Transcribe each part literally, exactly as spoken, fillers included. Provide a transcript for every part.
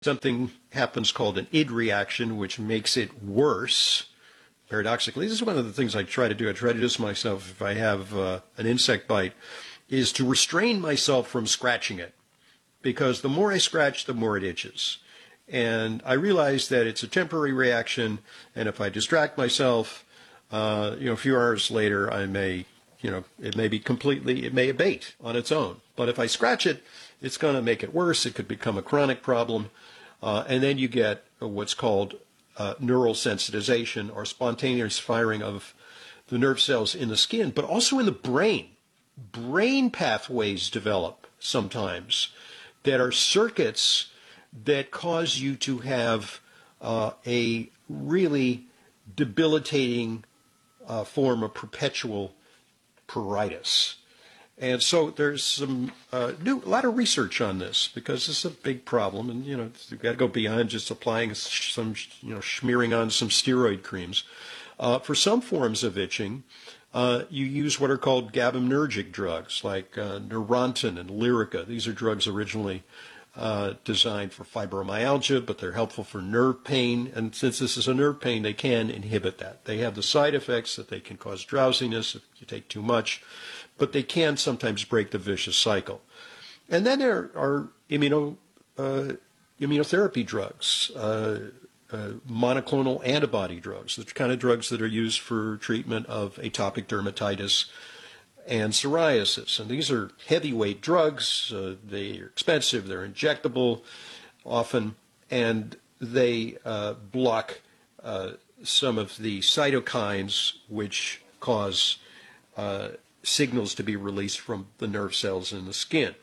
something happens called an id reaction, which makes it worse. Paradoxically, this is one of the things I try to do. I try to do this myself if I have uh, an insect bite, is to restrain myself from scratching it. Because the more I scratch, the more it itches. And I realize that it's a temporary reaction, and if I distract myself, uh, you know, a few hours later, I may, you know, it may be completely, it may abate on its own. But if I scratch it, it's going to make it worse. It could become a chronic problem. Uh, and then you get what's called uh, neural sensitization, or spontaneous firing of the nerve cells in the skin, but also in the brain. Brain pathways develop sometimes that are circuits that cause you to have uh, a really debilitating uh, form of perpetual pruritus. And so there's some uh, new, a lot of research on this, because this is a big problem, and you know you've got to go beyond just applying some, you know, smearing on some steroid creams. Uh, for some forms of itching, uh, you use what are called GABAergic drugs, like uh, Neurontin and Lyrica. These are drugs originally uh, designed for fibromyalgia, but they're helpful for nerve pain. And since this is a nerve pain, they can inhibit that. They have the side effects that they can cause drowsiness if you take too much, but they can sometimes break the vicious cycle. And then there are immuno, uh, immunotherapy drugs, uh, uh, monoclonal antibody drugs, the kind of drugs that are used for treatment of atopic dermatitis and psoriasis. And these are heavyweight drugs. Uh, they are expensive. They're injectable often, and they uh, block uh, some of the cytokines which cause uh, signals to be released from the nerve cells in the skin.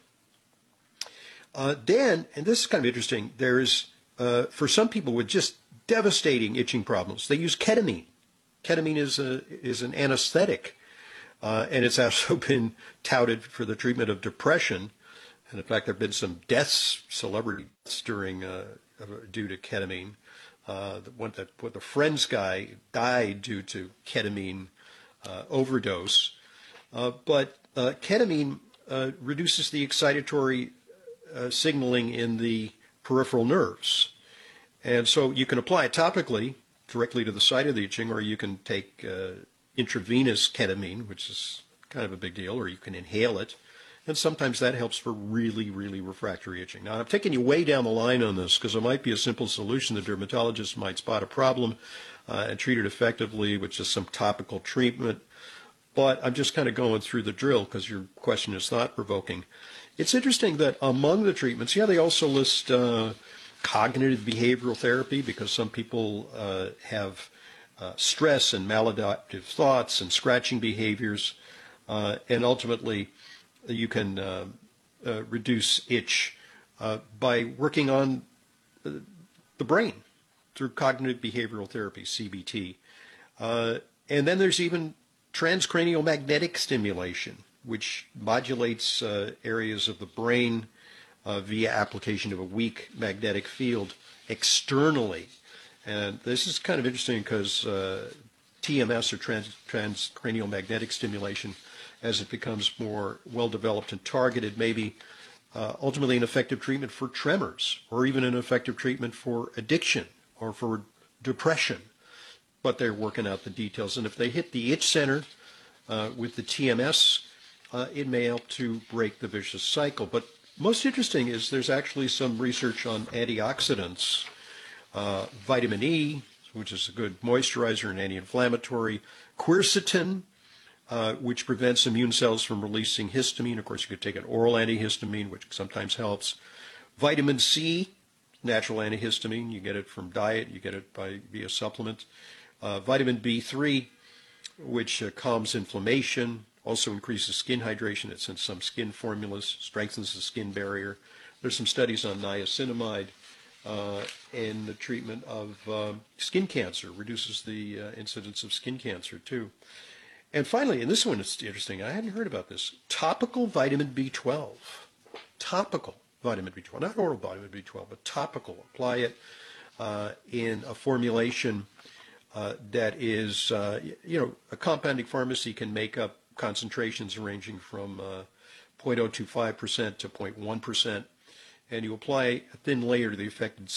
Uh, then, and this is kind of interesting, there's, uh, for some people with just devastating itching problems, they use ketamine. Ketamine is, a, is an anesthetic, uh, and it's also been touted for the treatment of depression. And in fact, there have been some deaths, celebrity deaths, during, uh, due to ketamine. Uh, the one that, the Friends guy died due to ketamine uh, overdose. Uh, but uh, ketamine uh, reduces the excitatory uh, signaling in the peripheral nerves. And so you can apply it topically directly to the site of the itching, or you can take uh, intravenous ketamine, which is kind of a big deal, or you can inhale it. And sometimes that helps for really, really refractory itching. Now, I'm taking you way down the line on this because it might be a simple solution. The dermatologist might spot a problem uh, and treat it effectively with just some topical treatment. But I'm just kind of going through the drill because your question is thought-provoking. It's interesting that among the treatments, yeah, they also list uh, cognitive behavioral therapy, because some people uh, have uh, stress and maladaptive thoughts and scratching behaviors, uh, and ultimately you can uh, uh, reduce itch uh, by working on the brain through cognitive behavioral therapy, C B T. Uh, and then there's even transcranial magnetic stimulation, which modulates uh, areas of the brain uh, via application of a weak magnetic field externally. And this is kind of interesting because uh, T M S, or trans transcranial magnetic stimulation, as it becomes more well-developed and targeted, maybe uh, ultimately an effective treatment for tremors, or even an effective treatment for addiction or for depression. But they're working out the details. And if they hit the itch center uh, with the T M S, uh, it may help to break the vicious cycle. But most interesting is there's actually some research on antioxidants, uh, vitamin E, which is a good moisturizer and anti-inflammatory, quercetin, uh, which prevents immune cells from releasing histamine. Of course, you could take an oral antihistamine, which sometimes helps. Vitamin C, natural antihistamine. You get it from diet. You get it by via supplement. Uh, vitamin B three, which uh, calms inflammation, also increases skin hydration. It's in some skin formulas, strengthens the skin barrier. There's some studies on niacinamide uh, in the treatment of uh, skin cancer, reduces the uh, incidence of skin cancer too. And finally, and this one is interesting, I hadn't heard about this, topical vitamin B twelve. Topical vitamin B twelve, not oral vitamin B twelve, but topical. Apply it uh, in a formulation Uh, that is, uh, you know, a compounding pharmacy can make up concentrations ranging from uh, zero point zero two five percent to zero point one percent. and you apply a thin layer to the affected